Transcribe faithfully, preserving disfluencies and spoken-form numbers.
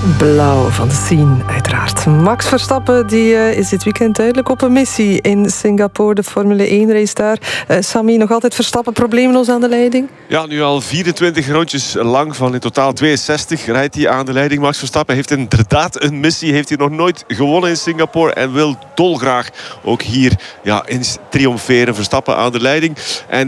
Blauw van de scene, uiteraard. Max Verstappen die, uh, is dit weekend duidelijk op een missie in Singapore. De Formule één race daar. Uh, Sami, nog altijd Verstappen probleemloos aan de leiding? Ja, nu al vierentwintig rondjes lang, van in totaal tweeënzestig rijdt hij aan de leiding. Max Verstappen heeft inderdaad een missie. Heeft hij nog nooit gewonnen in Singapore en wil dolgraag ook hier ja, eens triomferen. Verstappen aan de leiding. En